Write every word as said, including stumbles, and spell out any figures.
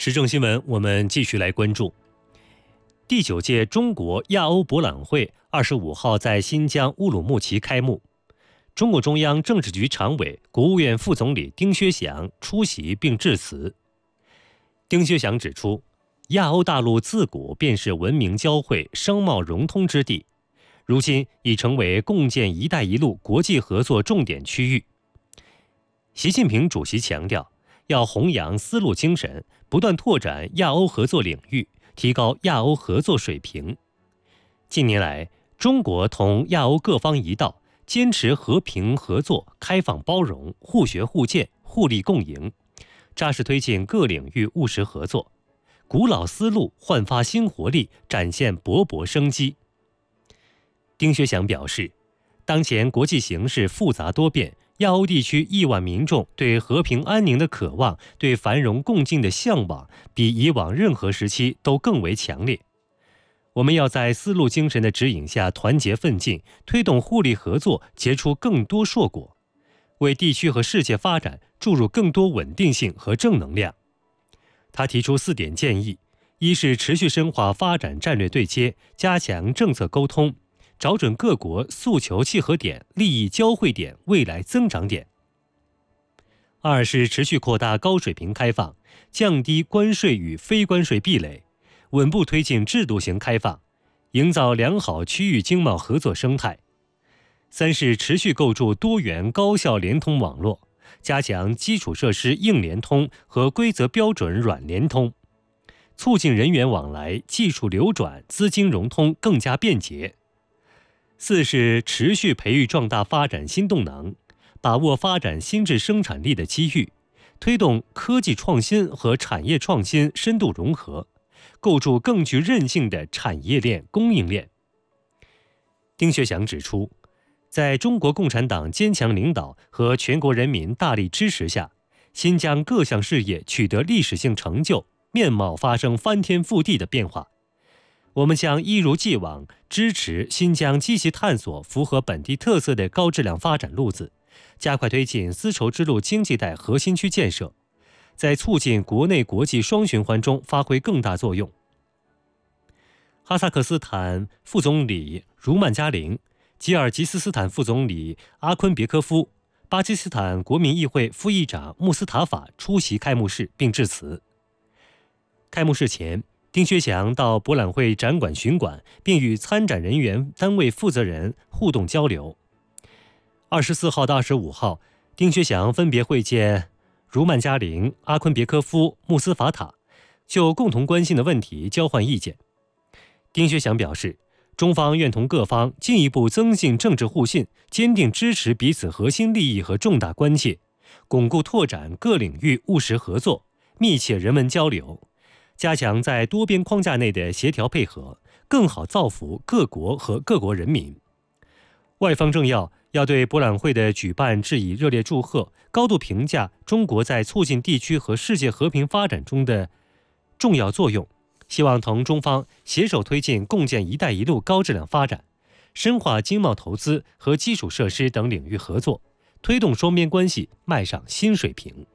时政新闻，我们继续来关注。第九届中国亚欧博览会二十五号在新疆乌鲁木齐开幕，中共中央政治局常委、国务院副总理丁薛祥出席并致辞。丁薛祥指出，亚欧大陆自古便是文明交汇、商贸融通之地，如今已成为共建“一带一路”国际合作重点区域。习近平主席强调，要弘扬丝路精神，不断拓展亚欧合作领域，提高亚欧合作水平。近年来，中国同亚欧各方一道，坚持和平合作、开放包容、互学互鉴、互利共赢，扎实推进各领域务实合作，古老丝路焕发新活力，展现勃勃生机。丁薛祥表示，当前国际形势复杂多变，亚欧地区亿万民众对和平安宁的渴望、对繁荣共进的向往，比以往任何时期都更为强烈。我们要在丝路精神的指引下团结奋进，推动互利合作结出更多硕果，为地区和世界发展注入更多稳定性和正能量。他提出四点建议：一是持续深化发展战略对接，加强政策沟通，找准各国诉求契合点、利益交汇点、未来增长点；二是持续扩大高水平开放，降低关税与非关税壁垒，稳步推进制度型开放，营造良好区域经贸合作生态；三是持续构筑多元高效联通网络，加强基础设施硬联通和规则标准软联通，促进人员往来、技术流转、资金融通更加便捷；四是持续培育壮大发展新动能，把握发展新质生产力的机遇，推动科技创新和产业创新深度融合，构筑更具韧性的产业链、供应链。丁薛祥指出，在中国共产党坚强领导和全国人民大力支持下，新疆各项事业取得历史性成就，面貌发生翻天覆地的变化。我们将一如既往支持新疆积极探索符合本地特色的高质量发展路子，加快推进丝绸之路经济带核心区建设，在促进国内国际双循环中发挥更大作用。哈萨克斯坦副总理茹曼加林、吉尔吉斯斯坦副总理阿昆别科夫、巴基斯坦国民议会副议长穆斯塔法出席开幕式并致辞。开幕式前，丁薛祥到博览会展馆巡馆，并与参展人员单位负责人互动交流。二十四号到二十五号，丁薛祥分别会见茹曼加林、阿昆别科夫、穆斯法塔，就共同关心的问题交换意见。丁薛祥表示，中方愿同各方进一步增进政治互信，坚定支持彼此核心利益和重大关切，巩固拓展各领域务实合作，密切人文交流，加强在多边框架内的协调配合，更好造福各国和各国人民。外方政要要对博览会的举办致以热烈祝贺，高度评价中国在促进地区和世界和平发展中的重要作用，希望同中方携手推进共建“一带一路”高质量发展，深化经贸投资和基础设施等领域合作，推动双边关系迈上新水平。